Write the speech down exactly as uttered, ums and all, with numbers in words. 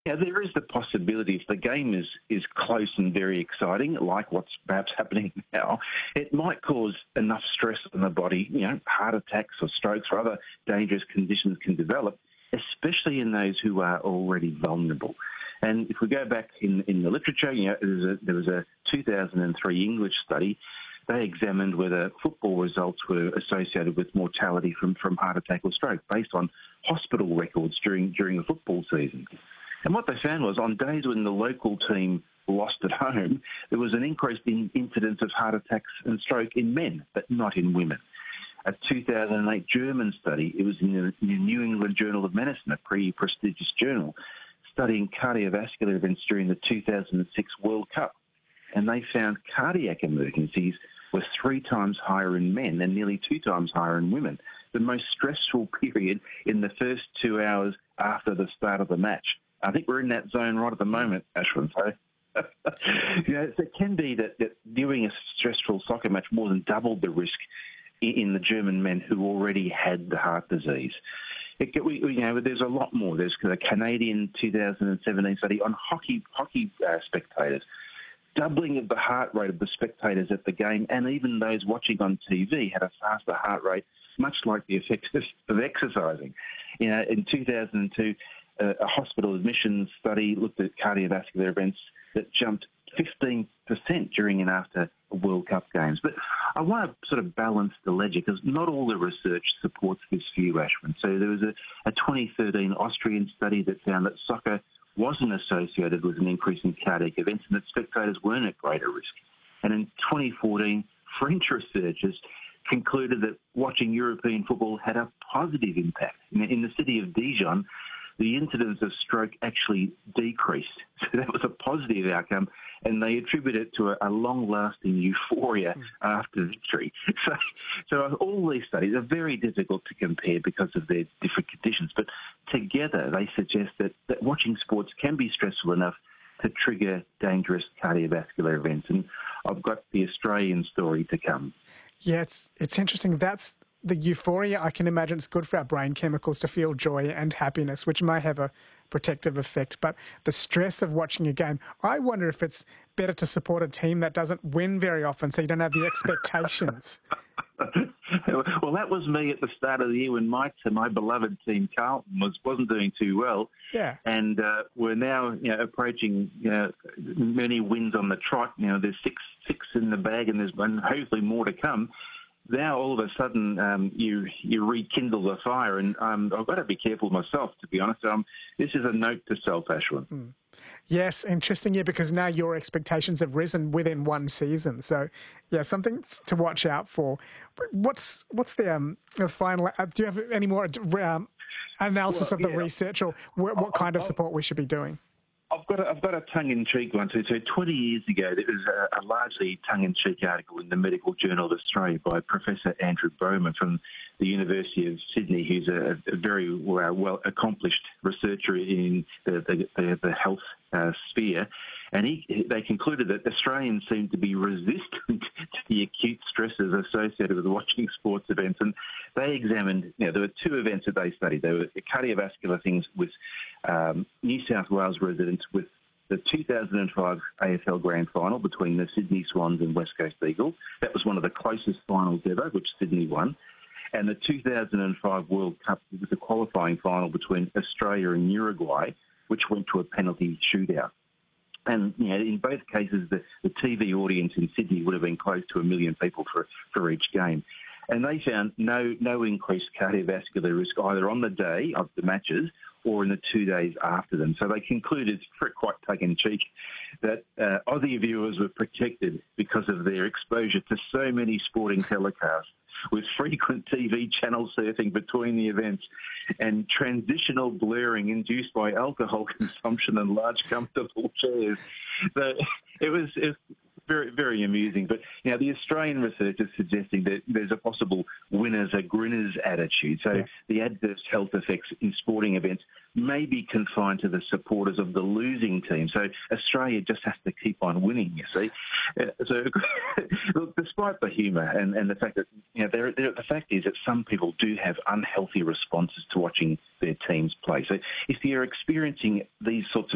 Yeah, there is the possibility if the game is, is close and very exciting, like what's perhaps happening now, it might cause enough stress on the body, you know, heart attacks or strokes or other dangerous conditions can develop, especially in those who are already vulnerable. And if we go back in, in the literature, you know, there was, a, there was a two thousand three English study. They examined whether football results were associated with mortality from, from heart attack or stroke based on hospital records during, during a football season. And what they found was on days when the local team lost at home, there was an increase in incidence of heart attacks and stroke in men, but not in women. A two thousand eight German study, it was in the New England Journal of Medicine, a pretty prestigious journal, studying cardiovascular events during the two thousand six World Cup. And they found cardiac emergencies were three times higher in men and nearly two times higher in women, the most stressful period in the first two hours after the start of the match. I think we're in that zone right at the moment, Ashwin. So, you know, it can be that, that viewing a stressful soccer match more than doubled the risk in, in the German men who already had the heart disease. It, we, you know, there's a lot more. There's a Canadian two thousand seventeen study on hockey hockey uh, spectators. Doubling of the heart rate of the spectators at the game, and even those watching on T V had a faster heart rate, much like the effects of, of exercising. You know, in two thousand two, uh, a hospital admissions study looked at cardiovascular events that jumped fifteen percent during and after World Cup games. But I want to sort of balance the ledger because not all the research supports this view, Ashwin. So there was a, a twenty thirteen Austrian study that found that soccer wasn't associated with an increase in cardiac events and that spectators weren't at greater risk. And in twenty fourteen, French researchers concluded that watching European football had a positive impact. In the city of Dijon, the incidence of stroke actually decreased. So that was a positive outcome, and they attribute it to a, a long-lasting euphoria mm. after victory. So, so all these studies are very difficult to compare because of their different conditions, but together they suggest that, that watching sports can be stressful enough to trigger dangerous cardiovascular events. And I've got the Australian story to come. Yeah, it's, it's interesting. That's the euphoria. I can imagine it's good for our brain chemicals to feel joy and happiness, which may have a protective effect. But the stress of watching a game, I wonder if it's better to support a team that doesn't win very often so you don't have the expectations. Well, that was me at the start of the year when my my beloved team Carlton was wasn't doing too well. Yeah, and uh, we're now you know approaching you know many wins on the trot. You know, there's six six in the bag, and there's and hopefully more to come. Now, all of a sudden, um, you you rekindle the fire, and um, I've got to be careful myself, to be honest. Um, this is a note to self, Ashwin. Mm. Yes, interesting, yeah, because now your expectations have risen within one season. So, yeah, something to watch out for. What's what's the, um, the final... Uh, do you have any more um, analysis well, of the yeah. research or what, what kind of support we should be doing? I've got a, I've got a tongue-in-cheek one too. So twenty years ago, there was a, a largely tongue-in-cheek article in the Medical Journal of Australia by Professor Andrew Bowman from the University of Sydney, who's a, a very well, well accomplished researcher in the, the, the, the health uh, sphere. And he, they concluded that Australians seem to be resistant to the acute stresses associated with watching sports events. And they examined, you know, there were two events that they studied. There were cardiovascular things with um, New South Wales residents with the two thousand five A F L Grand Final between the Sydney Swans and West Coast Eagles. That was one of the closest finals ever, which Sydney won. And the two thousand five World Cup was a qualifying final between Australia and Uruguay, which went to a penalty shootout. And, you know, in both cases, the, the T V audience in Sydney would have been close to a million people for, for each game. And they found no no increased cardiovascular risk either on the day of the matches or in the two days after them. So they concluded, for quite tongue-in-cheek, that uh, Aussie viewers were protected because of their exposure to so many sporting telecasts, with frequent T V channel surfing between the events and transitional blurring induced by alcohol consumption and large comfortable chairs. So it was, it was very, very amusing. But, you know, the Australian research is suggesting that there's a possible winners are grinners attitude. So yeah. the adverse health effects in sporting events may be confined to the supporters of the losing team. So Australia just has to keep on winning, you see. Uh, so, look, despite the humour and, and the fact that, you know, there, there, the fact is that some people do have unhealthy responses to watching their teams play. So if you're experiencing these sorts of